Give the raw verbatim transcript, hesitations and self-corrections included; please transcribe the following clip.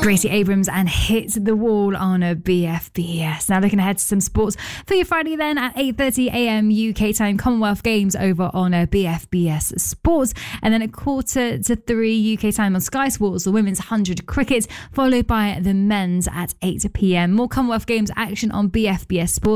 Gracie Abrams and Hit the Wall on a B F B S. Now looking ahead to some sports for your Friday then at eight thirty a.m. U K time, Commonwealth Games over on a B F B S Sports, and then at quarter to three U K time on Sky Sports, the women's one hundred cricket, followed by the men's at eight p.m. More Commonwealth Games action on B F B S Sports.